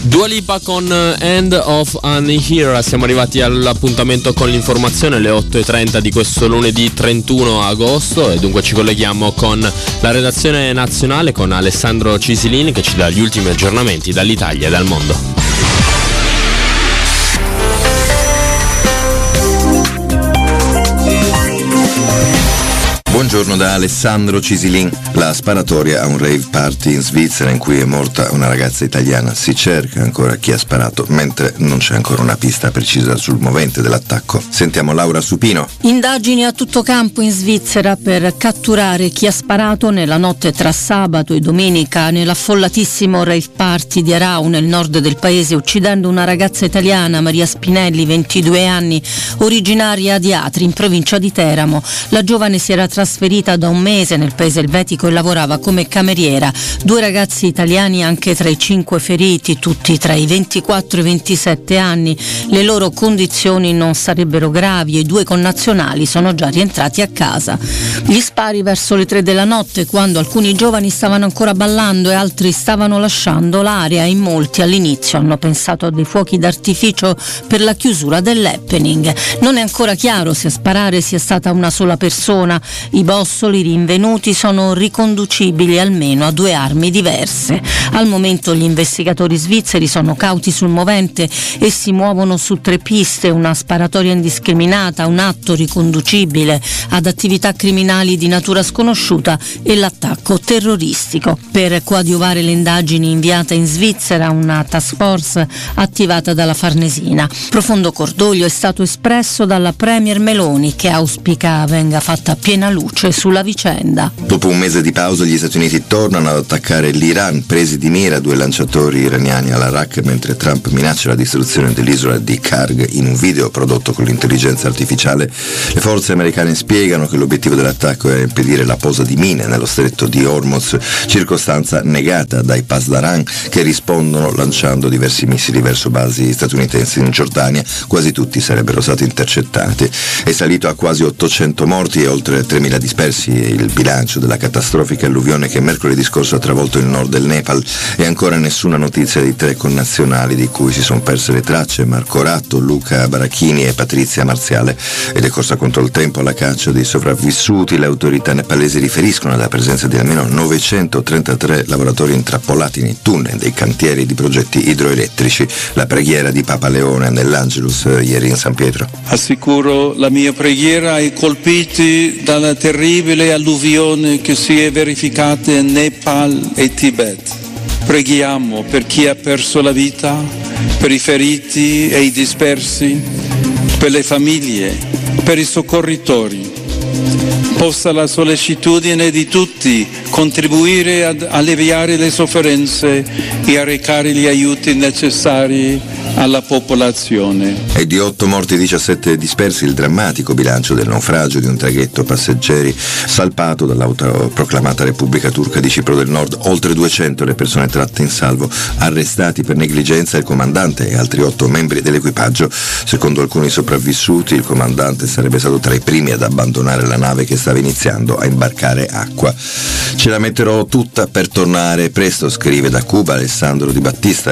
Dua Lipa con End of an Era. Siamo arrivati all'appuntamento con l'informazione, le 8:30 di questo lunedì 31 agosto, e dunque ci colleghiamo con la redazione nazionale con Alessandro Cisilin, che ci dà gli ultimi aggiornamenti dall'Italia e dal mondo. Buongiorno da Alessandro Cisilin. La sparatoria a un rave party in Svizzera in cui è morta una ragazza italiana. Si cerca ancora chi ha sparato, mentre non c'è ancora una pista precisa sul movente dell'attacco. Sentiamo Laura Supino. Indagini a tutto campo in Svizzera per catturare chi ha sparato nella notte tra sabato e domenica nell'affollatissimo rave party di Arau nel nord del paese, uccidendo una ragazza italiana, Maria Spinelli, 22 anni, originaria di Atri, in provincia di Teramo. La giovane si era trasferita da un mese nel paese elvetico e lavorava come cameriera. 2 ragazzi italiani anche tra i 5 feriti, tutti tra i 24 e i 27 anni. Le loro condizioni non sarebbero gravi e i 2 connazionali sono già rientrati a casa. Gli spari verso le 3 della notte, quando alcuni giovani stavano ancora ballando e altri stavano lasciando l'area. In molti all'inizio hanno pensato a dei fuochi d'artificio per la chiusura dell'happening. Non è ancora chiaro se a sparare sia stata una sola persona. I bossoli rinvenuti sono riconducibili almeno a 2 armi diverse. Al momento gli investigatori svizzeri sono cauti sul movente e si muovono su 3 piste: una sparatoria indiscriminata, un atto riconducibile ad attività criminali di natura sconosciuta e l'attacco terroristico. Per coadiuvare le indagini inviata in Svizzera una task force attivata dalla Farnesina. Profondo cordoglio è stato espresso dalla Premier Meloni, che auspica venga fatta piena luce sulla vicenda. Dopo un mese di pausa gli Stati Uniti tornano ad attaccare l'Iran, presi di mira 2 lanciatori iraniani all'Arak, mentre Trump minaccia la distruzione dell'isola di Karg. In un video prodotto con l'intelligenza artificiale, le forze americane spiegano che l'obiettivo dell'attacco è impedire la posa di mine nello stretto di Hormuz, circostanza negata dai Pasdaran, che rispondono lanciando diversi missili verso basi statunitensi in Giordania. Quasi tutti sarebbero stati intercettati. È salito a quasi 800 morti e oltre 3.000 dispersi il bilancio della catastrofica alluvione che mercoledì scorso ha travolto il nord del Nepal, e ancora nessuna notizia di 3 connazionali di cui si sono perse le tracce: Marco Ratto, Luca Barachini e Patrizia Marziale. Ed è corsa contro il tempo alla caccia dei sopravvissuti. Le autorità nepalesi riferiscono alla presenza di almeno 933 lavoratori intrappolati nei tunnel dei cantieri di progetti idroelettrici. La preghiera di Papa Leone nell'Angelus ieri in San Pietro. Assicuro la mia preghiera ai colpiti dalla terribile alluvione che si è verificata in Nepal e Tibet. Preghiamo per chi ha perso la vita, per i feriti e i dispersi, per le famiglie, per i soccorritori. Possa la sollecitudine di tutti contribuire ad alleviare le sofferenze e a recare gli aiuti necessari alla popolazione. E di 8 morti e 17 dispersi il drammatico bilancio del naufragio di un traghetto passeggeri salpato dall'autoproclamata Repubblica Turca di Cipro del Nord. Oltre 200 le persone tratte in salvo, arrestati per negligenza il comandante e altri 8 membri dell'equipaggio. Secondo alcuni sopravvissuti, il comandante sarebbe stato tra i primi ad abbandonare la nave che stava iniziando a imbarcare acqua. Ce la metterò tutta per tornare presto, scrive da Cuba Alessandro Di Battista.